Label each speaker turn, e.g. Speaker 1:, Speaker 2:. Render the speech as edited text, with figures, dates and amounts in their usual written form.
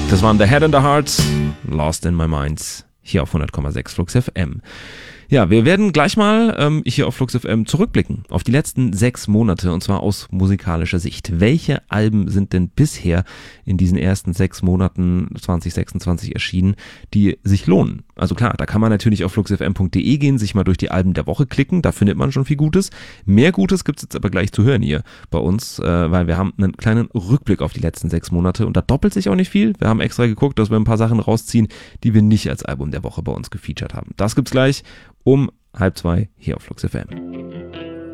Speaker 1: Das waren The Head and the Heart, Lost in My Mind, hier auf 100,6 Flux FM. Ja, wir werden gleich mal hier auf Flux FM zurückblicken auf die letzten 6 Monate und zwar aus musikalischer Sicht. Welche Alben sind denn bisher in diesen ersten 6 Monaten 2026 erschienen, die sich lohnen? Also klar, da kann man natürlich auf fluxfm.de gehen, sich mal durch die Alben der Woche klicken, da findet man schon viel Gutes. Mehr Gutes gibt's jetzt aber gleich zu hören hier bei uns, weil wir haben einen kleinen Rückblick auf die letzten 6 Monate und da doppelt sich auch nicht viel. Wir haben extra geguckt, dass wir ein paar Sachen rausziehen, die wir nicht als Album der Woche bei uns gefeatured haben. Das gibt's gleich um 1:30 hier auf Flux FM.